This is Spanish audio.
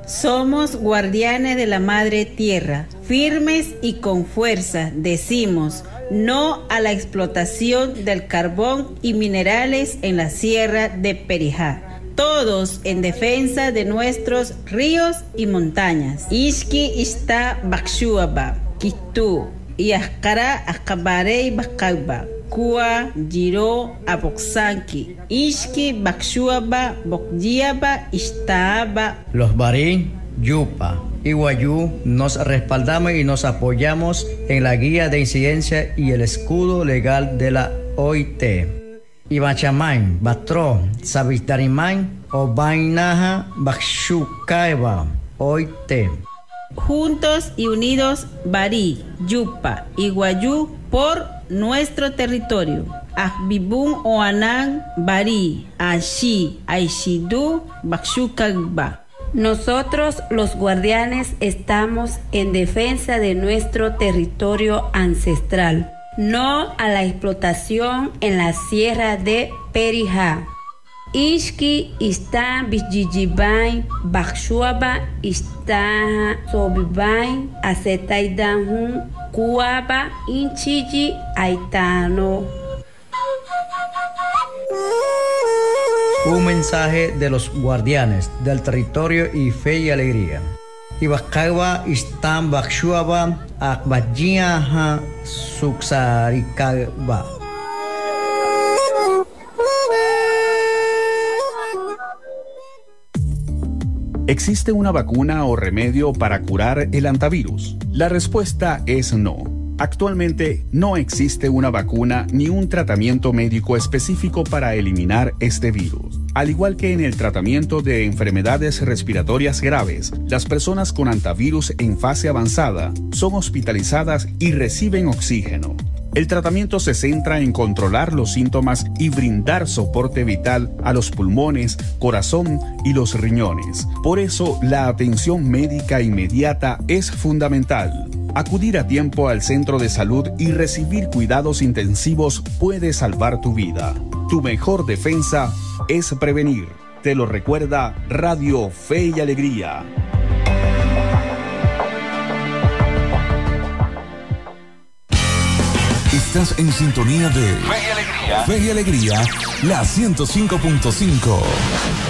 Somos guardianes de la Madre Tierra, firmes y con fuerza decimos no a la explotación del carbón y minerales en la sierra de Perijá. Todos en defensa de nuestros ríos y montañas. Ishki ista bakshuaba, kitu, yaskara akabarei bakauba. Kua, Giro, Aboxanqui, Ishki, Bakshuaba, Bokyiaba, Ishtaaba. Los Barí, Yupa y Guayú nos respaldamos y nos apoyamos en la guía de incidencia y el escudo legal de la OIT. Ibachamain, Batro, Sabistarimain, Obainaja, Bakshukaeba, OIT. Juntos y unidos, Barí, Yupa y Guayú por nuestro territorio. Akbibun Oanang, Barí, Ashi, Aishidu, Bakshukagba. Nosotros, los guardianes, estamos en defensa de nuestro territorio ancestral, no a la explotación en la sierra de Perijá. Ishki está Bijijibain, Bakshuaba está Sobibain, Asetaidanhun, Kuaba, Inchiji, Aitano. Un mensaje de los guardianes del territorio y fe y alegría. Ibakawa istan Bakshuaba, Akbajiaha, Suksarikaba. ¿Existe una vacuna o remedio para curar el hantavirus? La respuesta es no. Actualmente no existe una vacuna ni un tratamiento médico específico para eliminar este virus. Al igual que en el tratamiento de enfermedades respiratorias graves, las personas con hantavirus en fase avanzada son hospitalizadas y reciben oxígeno. El tratamiento se centra en controlar los síntomas y brindar soporte vital a los pulmones, corazón y los riñones. Por eso, la atención médica inmediata es fundamental. Acudir a tiempo al centro de salud y recibir cuidados intensivos puede salvar tu vida. Tu mejor defensa es prevenir. Te lo recuerda Radio Fe y Alegría. Estás en sintonía de Fe y Alegría, la 105.5.